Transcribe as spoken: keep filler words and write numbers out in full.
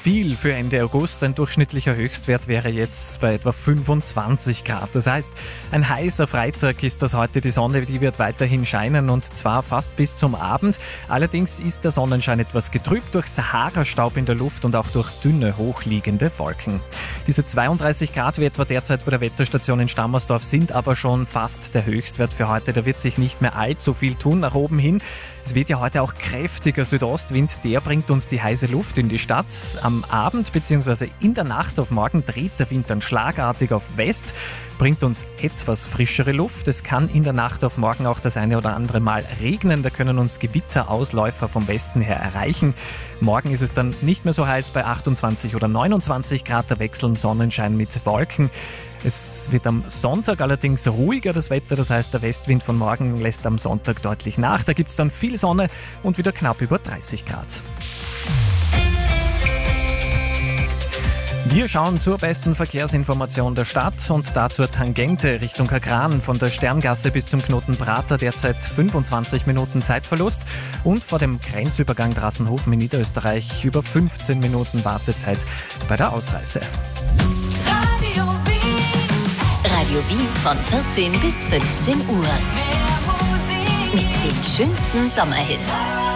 viel für Ende August. Ein durchschnittlicher Höchstwert wäre jetzt bei etwa fünfundzwanzig Grad. Das heißt, ein heißer Freitag ist das heute. Die Sonne, die wird weiterhin scheinen und zwar fast bis zum Abend. Allerdings ist der Sonnenschein etwas getrübt durch Sahara-Staub in der Luft und auch durch dünne, hochliegende Wolken. Diese zweiunddreißig Grad wie etwa derzeit bei der Wetterstation in Stammersdorf sind aber schon fast der Höchstwert für heute. Da wird sich nicht mehr allzu viel tun nach oben hin. Es wird ja heute auch kräftiger Südostwind, der bringt uns die heiße Luft in die Stadt. Am Abend bzw. in der Nacht auf morgen dreht der Wind dann schlagartig auf West, bringt uns etwas frischere Luft. Es kann in der Nacht auf morgen auch das eine oder andere Mal regnen, da können uns Gewitterausläufer vom Westen her erreichen. Morgen ist es dann nicht mehr so heiß bei achtundzwanzig oder neunundzwanzig Grad, da wechseln Sonnenschein mit Wolken. Es wird am Sonntag allerdings ruhiger das Wetter, das heißt der Westwind von morgen lässt am Sonntag deutlich nach. Da gibt es dann viel Sonne und wieder knapp über dreißig Grad. Wir schauen zur besten Verkehrsinformation der Stadt und da zur Tangente Richtung Kagran von der Sterngasse bis zum Knoten Prater derzeit fünfundzwanzig Minuten Zeitverlust und vor dem Grenzübergang Drassenhofen in Niederösterreich über fünfzehn Minuten Wartezeit bei der Ausreise. Radio Wien. Radio Wien von vierzehn bis fünfzehn Uhr. Mit den schönsten Sommerhits.